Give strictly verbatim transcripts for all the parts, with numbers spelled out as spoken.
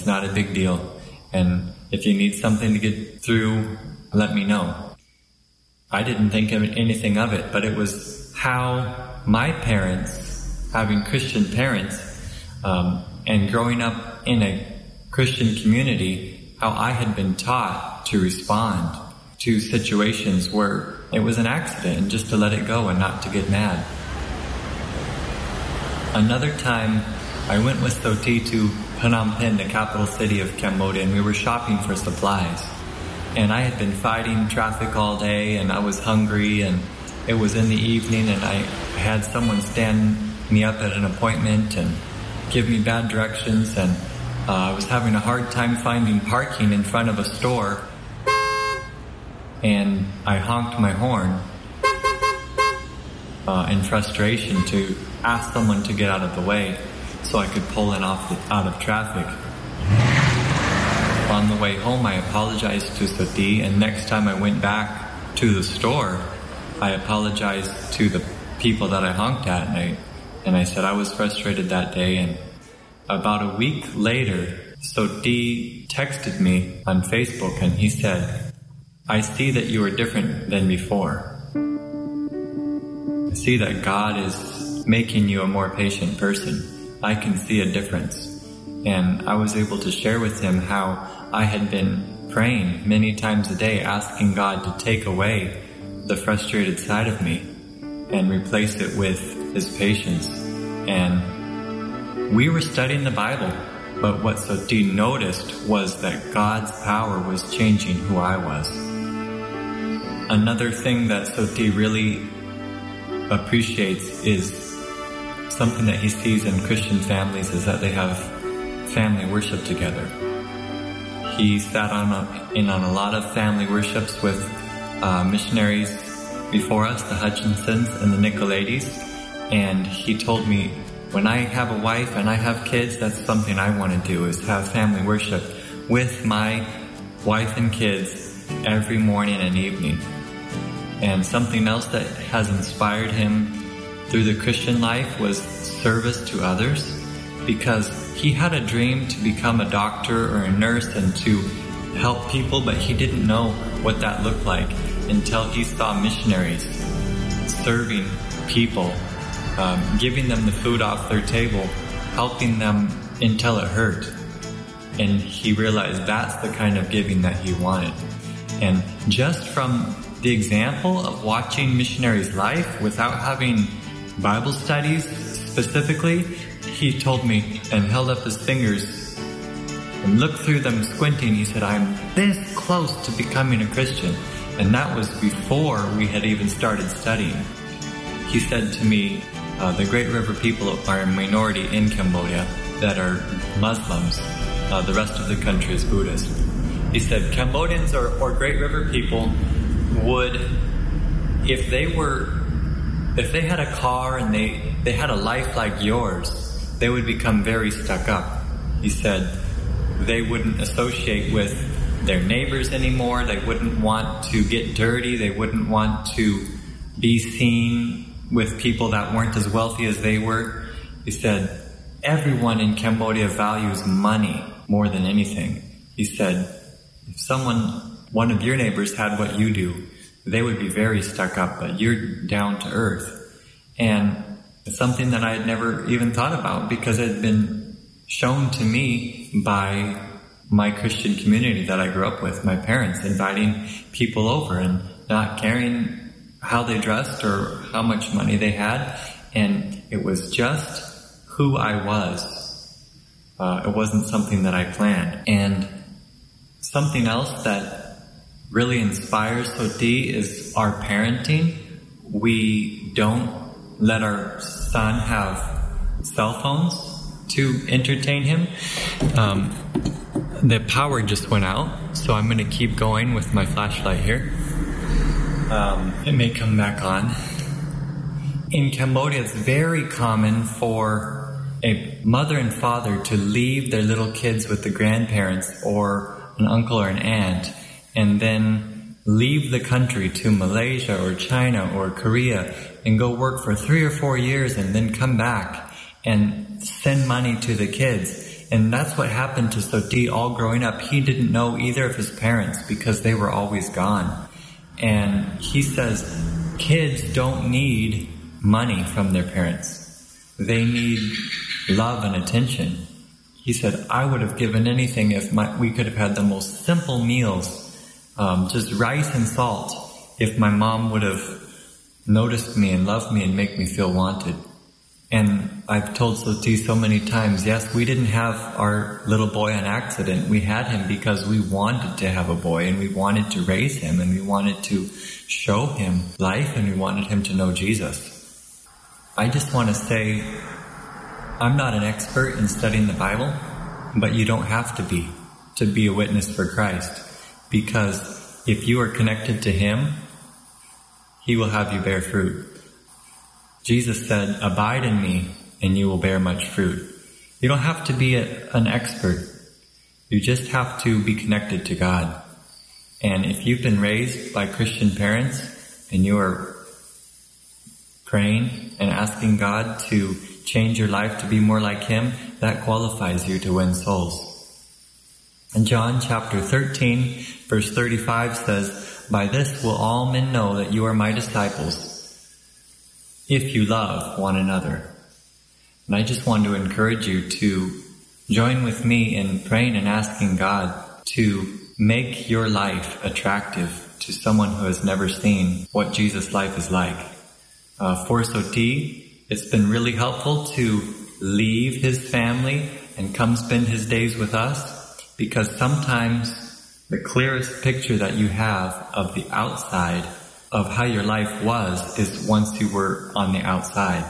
it's not a big deal. And if you need something to get through, let me know. I didn't think of anything of it, but it was how my parents, having Christian parents, um, and growing up in a Christian community, how I had been taught to respond to situations where it was an accident and just to let it go and not to get mad. Another time, I went with Soti to Phnom Penh, the capital city of Cambodia, and we were shopping for supplies. And I had been fighting traffic all day, and I was hungry, and it was in the evening, and I had someone stand me up at an appointment and give me bad directions, and uh, I was having a hard time finding parking in front of a store, and I honked my horn uh, in frustration to ask someone to get out of the way so I could pull in off the, out of traffic. On the way home, I apologized to Soti, and next time I went back to the store, I apologized to the people that I honked at, and I, and I said I was frustrated that day. And about a week later, Soti texted me on Facebook, and he said, I see that you are different than before. I see that God is making you a more patient person. I can see a difference. And I was able to share with him how I had been praying many times a day, asking God to take away the frustrated side of me and replace it with His patience. And we were studying the Bible, but what Soti noticed was that God's power was changing who I was. Another thing that Soti really appreciates is something that he sees in Christian families is that they have family worship together. He sat on a, in on a lot of family worships with uh, missionaries before us, the Hutchinsons and the Nicolaides, and he told me, when I have a wife and I have kids, that's something I want to do, is have family worship with my wife and kids every morning and evening. And something else that has inspired him through the Christian life was service to others, because he had a dream to become a doctor or a nurse and to help people, but he didn't know what that looked like until he saw missionaries serving people, um, giving them the food off their table, helping them until it hurt. And he realized that's the kind of giving that he wanted. And just from the example of watching missionaries' life without having Bible studies specifically, he told me and held up his fingers and looked through them squinting. He said, I'm this close to becoming a Christian. And that was before we had even started studying. He said to me, uh, the Great River people are a minority in Cambodia that are Muslims. Uh, the rest of the country is Buddhist. He said, Cambodians or, or Great River people would, if they were, if they had a car and they, they had a life like yours, they would become very stuck up. He said they wouldn't associate with their neighbors anymore. They wouldn't want to get dirty. They wouldn't want to be seen with people that weren't as wealthy as they were. He said everyone in Cambodia values money more than anything. He said if someone, one of your neighbors had what you do, they would be very stuck up, but you're down to earth. And it's something that I had never even thought about, because it had been shown to me by my Christian community that I grew up with, my parents inviting people over and not caring how they dressed or how much money they had. And it was just who I was. Uh, it wasn't something that I planned. And something else that really inspires Soti is our parenting. We don't let our son have cell phones to entertain him. Um, the power just went out, so I'm going to keep going with my flashlight here. Um, it may come back on. In Cambodia, it's very common for a mother and father to leave their little kids with the grandparents or an uncle or an aunt, and then leave the country to Malaysia or China or Korea and go work for three or four years and then come back and send money to the kids. And that's what happened to Soti all growing up. He didn't know either of his parents because they were always gone. And he says, kids don't need money from their parents. They need love and attention. He said, I would have given anything if my, we could have had the most simple meals, um, just rice and salt, if my mom would have noticed me and loved me and make me feel wanted. And I've told Soti so many times, yes, we didn't have our little boy on accident. We had him because we wanted to have a boy, and we wanted to raise him, and we wanted to show him life, and we wanted him to know Jesus. I just want to say, I'm not an expert in studying the Bible, but you don't have to be to be a witness for Christ, because if you are connected to Him, He will have you bear fruit. Jesus said, abide in me and you will bear much fruit. You don't have to be a, an expert. You just have to be connected to God. And if you've been raised by Christian parents and you are praying and asking God to change your life to be more like Him, that qualifies you to win souls. And John chapter thirteen, verse thirty-five says, by this will all men know that you are my disciples, if you love one another. And I just want to encourage you to join with me in praying and asking God to make your life attractive to someone who has never seen what Jesus' life is like. Uh, for Soti, it's been really helpful to leave his family and come spend his days with us, because sometimes the clearest picture that you have of the outside of how your life was is once you were on the outside.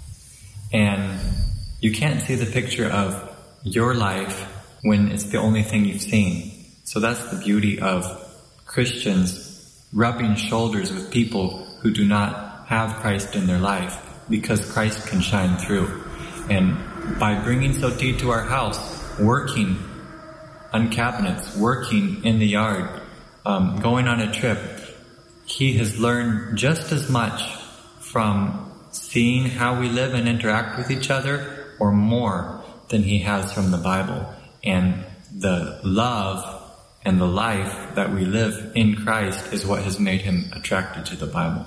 And you can't see the picture of your life when it's the only thing you've seen. So that's the beauty of Christians rubbing shoulders with people who do not have Christ in their life, because Christ can shine through. And by bringing Soti to our house, working on cabinets, working in the yard, um, going on a trip, he has learned just as much from seeing how we live and interact with each other, or more, than he has from the Bible. And the love and the life that we live in Christ is what has made him attracted to the Bible.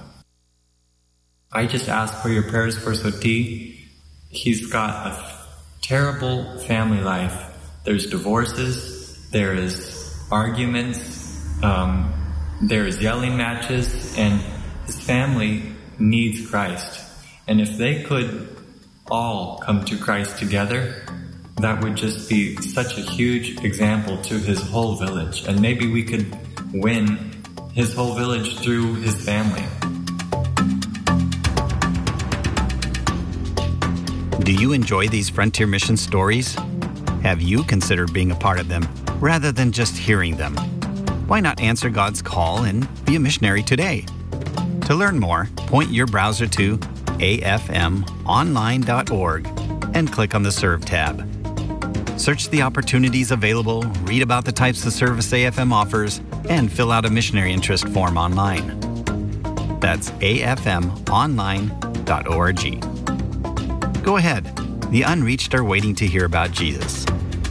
I just ask for your prayers for Soti. He's got a terrible family life. There's divorces, there is arguments, um, there is yelling matches, and his family needs Christ. And if they could all come to Christ together, that would just be such a huge example to his whole village. And maybe we could win his whole village through his family. Do you enjoy these Frontier Mission stories? Have you considered being a part of them rather than just hearing them? Why not answer God's call and be a missionary today? To learn more, point your browser to a f m online dot org and click on the Serve tab. Search the opportunities available, read about the types of service A F M offers, and fill out a missionary interest form online. That's a f m online dot org. Go ahead. The unreached are waiting to hear about Jesus.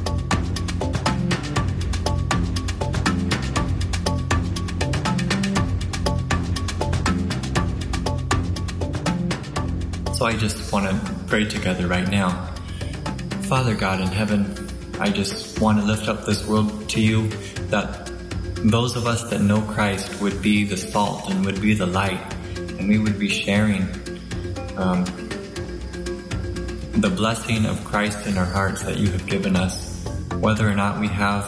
So I just want to pray together right now. Father God in heaven, I just want to lift up this world to you, that those of us that know Christ would be the salt and would be the light, and we would be sharing um, the blessing of Christ in our hearts that you have given us, whether or not we have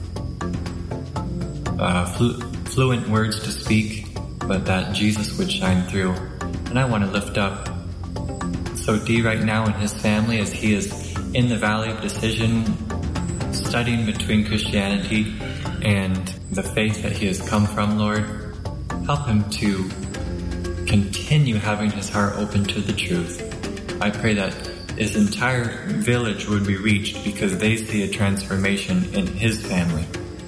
uh, flu- fluent words to speak, but that Jesus would shine through. And I want to lift up Soti right now and his family as he is in the valley of decision, studying between Christianity and the faith that he has come from, Lord. Help him to continue having his heart open to the truth. I pray that his entire village would be reached because they see a transformation in his family.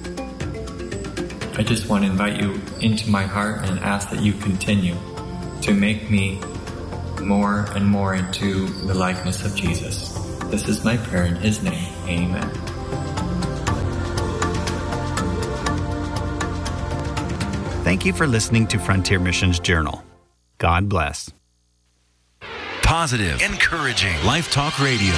I just want to invite you into my heart and ask that you continue to make me more and more into the likeness of Jesus. This is my prayer in his name. Amen. Thank you for listening to Frontier Missions Journal. God bless. Positive, encouraging, Life Talk Radio.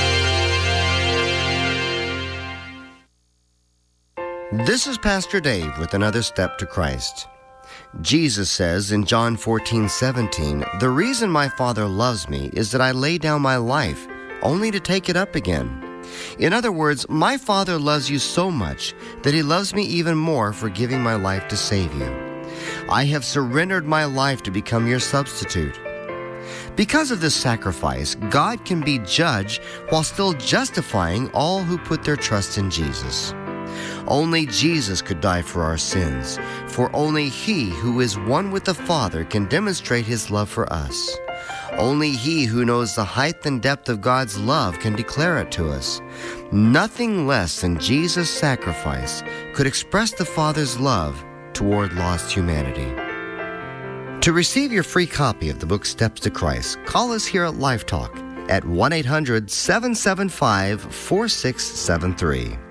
This is Pastor Dave with another step to Christ. Jesus says in John fourteen seventeen, "The reason my Father loves me is that I lay down my life, only to take it up again." In other words, my Father loves you so much that he loves me even more for giving my life to save you. I have surrendered my life to become your substitute. Because of this sacrifice, God can be judge while still justifying all who put their trust in Jesus. Only Jesus could die for our sins, for only he who is one with the Father can demonstrate his love for us. Only he who knows the height and depth of God's love can declare it to us. Nothing less than Jesus' sacrifice could express the Father's love toward lost humanity. To receive your free copy of the book Steps to Christ, call us here at Life Talk at one eight hundred seven seven five four six seven three.